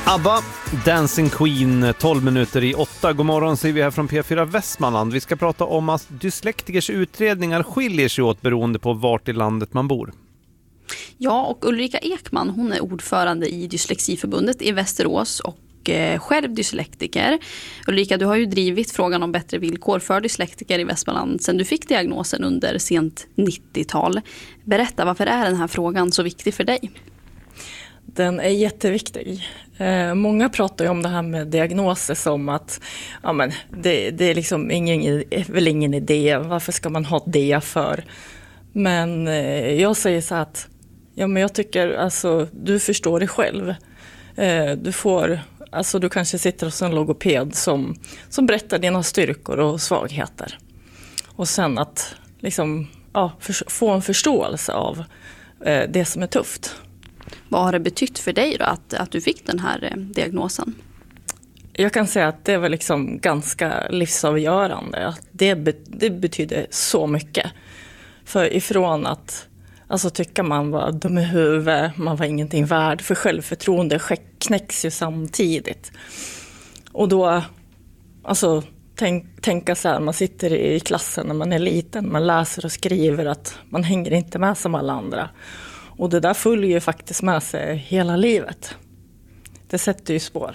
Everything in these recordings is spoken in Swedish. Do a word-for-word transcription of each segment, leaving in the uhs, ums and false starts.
ABBA, Dancing Queen, tolv minuter i åtta. God morgon säger vi här från P fyra Västmanland. Vi ska prata om att dyslektikers utredningar skiljer sig åt beroende på vart i landet man bor. Ja, och Ulrika Ekman, hon är ordförande i Dyslexiförbundet i Västerås och eh, själv dyslektiker. Ulrika, du har ju drivit frågan om bättre villkor för dyslektiker i Västmanland sedan du fick diagnosen under sent nittiotal. Berätta, varför är den här frågan så viktig för dig? Den är jätteviktig. Eh, många pratar ju om det här med diagnoser som att ja, men det, det är liksom ingen, är väl ingen idé. Varför ska man ha det för? Men eh, jag säger så att ja, men jag tycker alltså, du förstår det själv. Eh, du får, alltså du kanske sitter hos en logoped som, som berättar dina styrkor och svagheter. Och sen att liksom, ja, för, få en förståelse av eh, det som är tufft. Vad har det betytt för dig då att, att du fick den här eh, diagnosen? Jag kan säga att det var liksom ganska livsavgörande. Det, be, det betyder så mycket. För ifrån att alltså, tycka man var dum i huvudet, man var ingenting värd. För självförtroende knäcks ju samtidigt. Och då, alltså tänk, tänka så här, man sitter i klassen när man är liten. Man läser och skriver att man hänger inte med som alla andra. Och det där följer ju faktiskt med sig hela livet. Det sätter ju spår.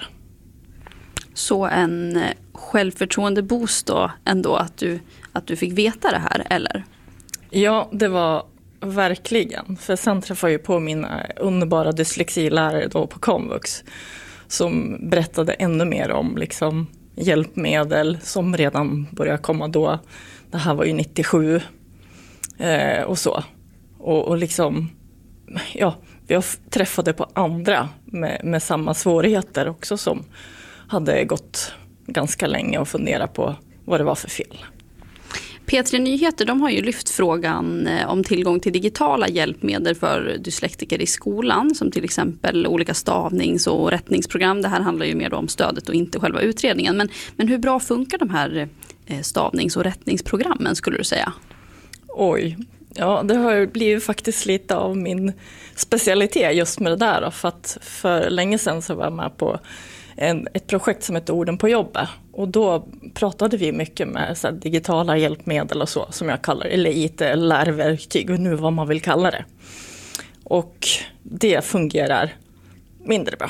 Så en självförtroende boost då ändå att du, att du fick veta det här, eller? Ja, det var verkligen. För sen träffade jag på mina underbara dyslexilärare då på komvux. Som berättade ännu mer om liksom hjälpmedel som redan började komma då. Det här var ju nittiosju eh, och så. Och, och liksom... Ja, jag träffade på andra med, med samma svårigheter också som hade gått ganska länge och funderat på vad det var för fel. P tre Nyheter, de har ju lyft frågan om tillgång till digitala hjälpmedel för dyslektiker i skolan, som till exempel olika stavnings- och rättningsprogram. Det här handlar ju mer om stödet och inte själva utredningen. Men, men hur bra funkar de här stavnings- och rättningsprogrammen, skulle du säga? Oj, ja, det har blivit faktiskt lite av min specialitet just med det där. Då, för att för länge sedan så var jag med på en, ett projekt som heter Orden på jobbet. Och då pratade vi mycket med så här, digitala hjälpmedel och så, som jag kallar det. Eller I T, lärverktyg och nu vad man vill kalla det. Och det fungerar mindre bra.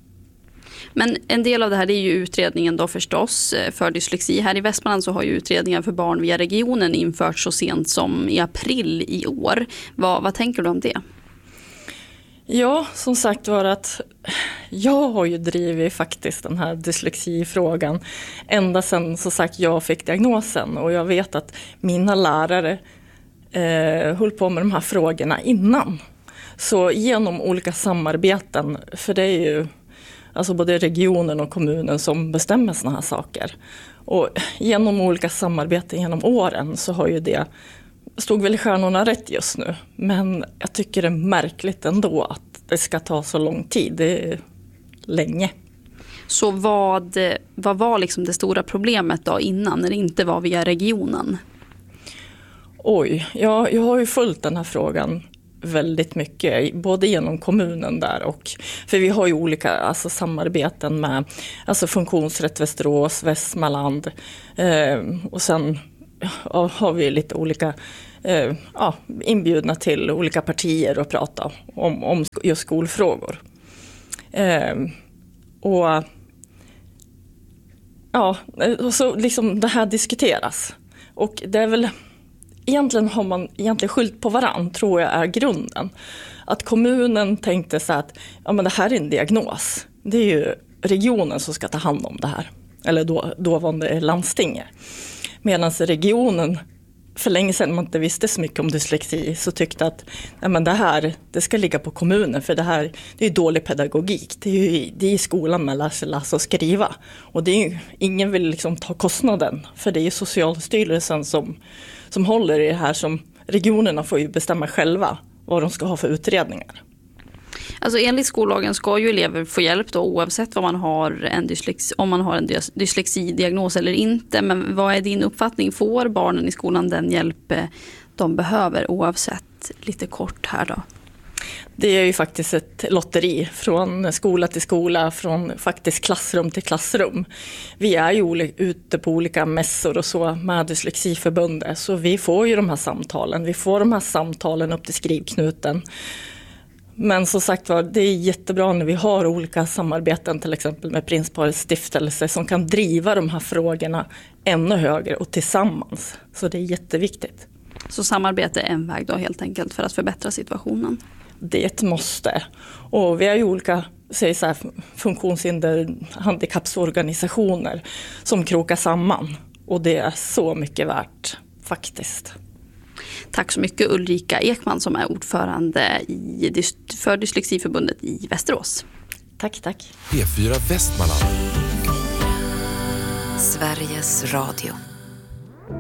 Men en del av det här är ju utredningen då förstås för dyslexi. Här i Västmanland så har ju utredningen för barn via regionen införts så sent som i april i år. Vad, vad tänker du om det? Ja, som sagt var att jag har ju drivit faktiskt den här dyslexifrågan ända sedan så sagt jag fick diagnosen. Och jag vet att mina lärare eh, höll på med de här frågorna innan. Så genom olika samarbeten, för det är ju alltså både regionen och kommunen som bestämmer såna här saker. Och genom olika samarbeten genom åren så har ju det, stod väl i stjärnorna rätt just nu. Men jag tycker det är märkligt ändå att det ska ta så lång tid. Det är länge. Så vad, vad var liksom det stora problemet då innan när det inte var via regionen? Oj, ja, jag har ju följt den här frågan väldigt mycket, både genom kommunen där och, för vi har ju olika alltså, samarbeten med alltså Funktionsrätt Västerås, Västmanland eh, och sen ja, har vi lite olika eh, ja, inbjudna till olika partier och prata om, om just skolfrågor. Eh, och ja, och så liksom det här diskuteras och det är väl egentligen har man egentligen skyllt på varann, tror jag är grunden. Att kommunen tänkte så att ja, men det här är en diagnos. Det är ju regionen som ska ta hand om det här. Eller då, då var det landstinget. Medan regionen för länge sedan man inte visste så mycket om dyslexi så tyckte att ja, men det här det ska ligga på kommunen. För det här det är dålig pedagogik. Det är ju det är i skolan man lär sig läsa och skriva. Och det är ju, ingen vill liksom ta kostnaden. För det är ju Socialstyrelsen som som håller i det här, som regionerna får ju bestämma själva vad de ska ha för utredningar. Alltså enligt skollagen ska ju elever få hjälp då, oavsett vad man har en dyslexi, om man har en dyslexidiagnos eller inte. Men vad är din uppfattning? Får barnen i skolan den hjälp de behöver oavsett? Lite kort här då. Det är ju faktiskt ett lotteri från skola till skola, från faktiskt klassrum till klassrum. Vi är ju ute på olika mässor och så med Dyslexiförbundet, så vi får ju de här samtalen. Vi får de här samtalen upp till skrivknuten. Men som sagt var, det är jättebra när vi har olika samarbeten, till exempel med Prinsparets stiftelse, som kan driva de här frågorna ännu högre och tillsammans. Så det är jätteviktigt. Så samarbete är en väg då helt enkelt för att förbättra situationen? Det är ett måste. Och vi har ju olika säg så här, funktionshinder, handikappsorganisationer som krokar samman. Och det är så mycket värt faktiskt. Tack så mycket Ulrika Ekman som är ordförande i, för Dyslexiförbundet i Västerås. Tack, tack. P fyra Västmanland. Sveriges Radio.